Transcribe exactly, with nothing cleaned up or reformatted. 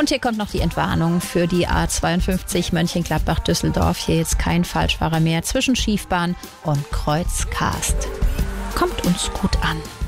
Und hier kommt noch die Entwarnung für die A zweiundfünfzig Mönchengladbach-Düsseldorf. Hier jetzt kein Falschfahrer mehr zwischen Schiefbahn und Kreuz Karst. Kommt uns gut an.